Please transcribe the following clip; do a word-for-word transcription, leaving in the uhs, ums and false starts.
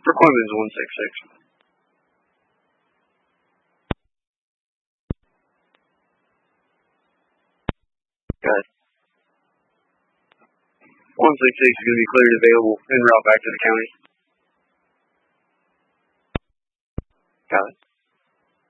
For Clemens, one six six. Got it. one six six is going to be cleared available en route back to the county. Got it.